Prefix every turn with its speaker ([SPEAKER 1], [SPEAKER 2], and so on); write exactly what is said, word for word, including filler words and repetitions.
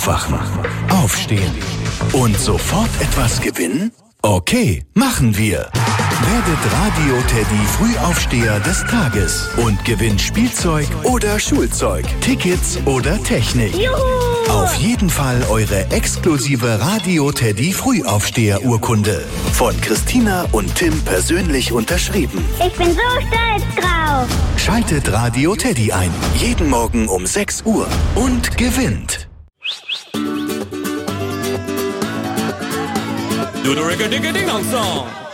[SPEAKER 1] Aufwachen, aufstehen und sofort etwas gewinnen? Okay, machen wir. Werdet Radio Teddy Frühaufsteher des Tages und gewinnt Spielzeug oder Schulzeug, Tickets oder Technik.
[SPEAKER 2] Juhu!
[SPEAKER 1] Auf jeden Fall eure exklusive Radio Teddy Frühaufsteher-Urkunde. Von Christina und Tim persönlich unterschrieben.
[SPEAKER 2] Ich bin so stolz drauf.
[SPEAKER 1] Schaltet Radio Teddy ein. Jeden Morgen um sechs Uhr. Und gewinnt.
[SPEAKER 3] Do the reggae digga ding dong song.